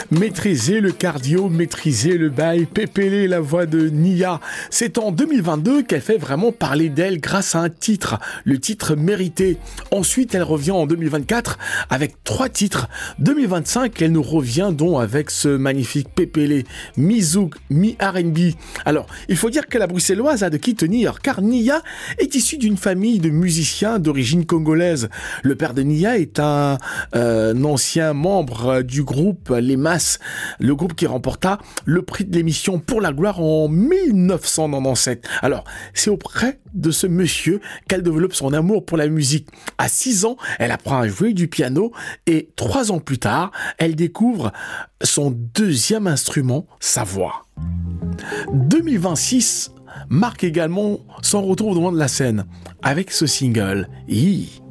Maîtriser le cardio, maîtriser le bail, pépeler la voix de Nia. C'est en 2022 qu'elle fait vraiment parler d'elle grâce à un titre, le titre Mérité. Ensuite, elle revient en 2024 avec 3 titres. 2025, elle nous revient donc avec ce magnifique pépélé, mi-zouk, mi-R&B. Alors, il faut dire que la bruxelloise a de qui tenir, car Nia est issue d'une famille de musiciens d'origine congolaise. Le père de Nia est un ancien membre du groupe Les Masses, le groupe qui remporta le prix de l'émission Pour la gloire en 1997. Alors, c'est auprès de ce monsieur qu'elle développe son amour pour la musique. À 6 ans, elle apprend à jouer du piano et 3 ans plus tard, elle découvre son deuxième instrument, sa voix. 2026 marque également son retour au devant de la scène avec ce single.